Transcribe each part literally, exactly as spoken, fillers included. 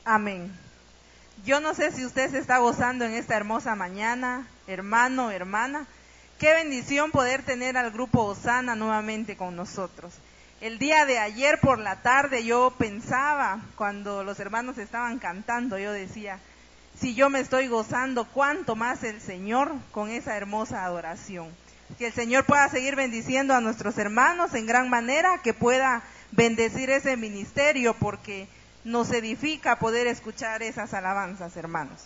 Amén. Yo no sé si usted se está gozando en esta hermosa mañana, hermano, hermana. Qué bendición poder tener al grupo Osana nuevamente con nosotros. El día de ayer por la tarde yo pensaba, cuando los hermanos estaban cantando, yo decía, si yo me estoy gozando, ¿cuánto más el Señor con esa hermosa adoración? Que el Señor pueda seguir bendiciendo a nuestros hermanos en gran manera, que pueda bendecir ese ministerio, porque nos edifica poder escuchar esas alabanzas, hermanos.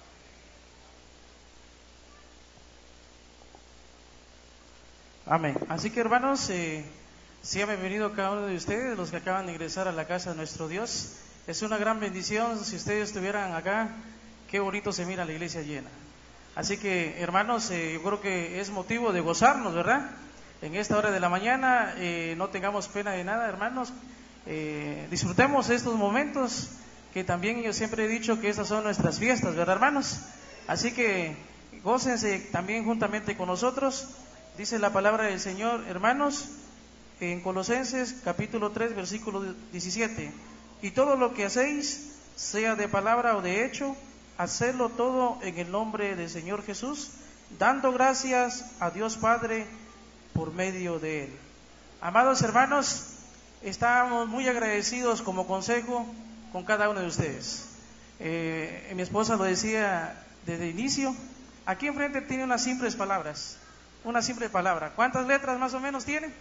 Amén. Así que, hermanos, eh, sean bienvenidos cada uno de ustedes, los que acaban de ingresar a la casa de nuestro Dios. Es una gran bendición si ustedes estuvieran acá. Qué bonito se mira la iglesia llena. Así que, hermanos, eh, yo creo que es motivo de gozarnos, ¿verdad? En esta hora de la mañana, eh, no tengamos pena de nada, hermanos. Eh, disfrutemos estos momentos, que también yo siempre he dicho que estas son nuestras fiestas, ¿verdad, hermanos? Así que gócense también juntamente con nosotros. Dice la palabra del Señor, hermanos, en Colosenses capítulo tres, versículo diecisiete. Y todo lo que hacéis, sea de palabra o de hecho, hacedlo todo en el nombre del Señor Jesús, dando gracias a Dios Padre por medio de Él. Amados hermanos, estamos muy agradecidos como consejo con cada uno de ustedes. Eh, mi esposa lo decía desde el inicio. Aquí enfrente tiene unas simples palabras. Una simple palabra. ¿Cuántas letras más o menos tiene?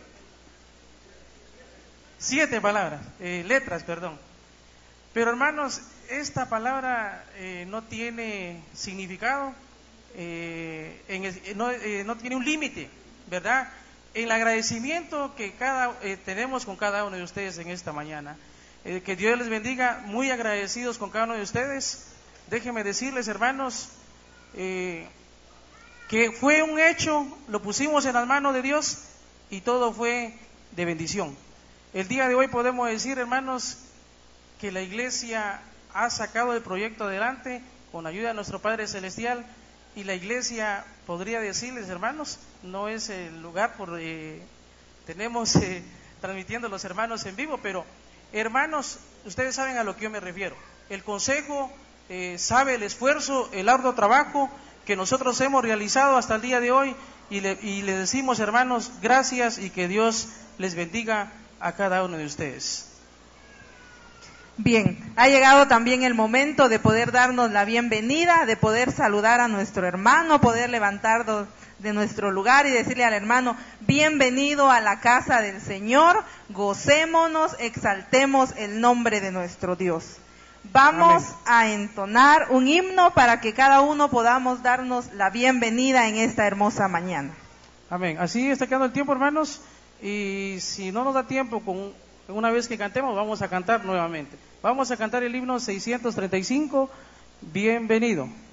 Siete palabras, eh, letras, perdón. Pero hermanos, esta palabra eh, no tiene significado, eh, en el, no, eh, no tiene un límite, ¿verdad? En el agradecimiento que cada eh, tenemos con cada uno de ustedes en esta mañana. Eh, que Dios les bendiga, muy agradecidos con cada uno de ustedes. Déjenme decirles, hermanos, eh, que fue un hecho, lo pusimos en las manos de Dios y todo fue de bendición. El día de hoy podemos decir, hermanos, que la iglesia ha sacado el proyecto adelante con la ayuda de nuestro Padre Celestial, y la iglesia, podría decirles, hermanos, no es el lugar por eh, tenemos eh, transmitiendo los hermanos en vivo, pero hermanos, ustedes saben a lo que yo me refiero. El consejo eh, sabe el esfuerzo, el arduo trabajo que nosotros hemos realizado hasta el día de hoy, y le, y le decimos, hermanos, gracias, y que Dios les bendiga a cada uno de ustedes. Bien, ha llegado también el momento de poder darnos la bienvenida, de poder saludar a nuestro hermano, poder levantarnos de nuestro lugar y decirle al hermano, bienvenido a la casa del Señor, gocémonos, exaltemos el nombre de nuestro Dios. Vamos Amén. A entonar un himno para que cada uno podamos darnos la bienvenida en esta hermosa mañana. Amén. Así está quedando el tiempo, hermanos, y si no nos da tiempo, con una vez que cantemos, vamos a cantar nuevamente. Vamos a cantar el himno seiscientos treinta y cinco, bienvenido.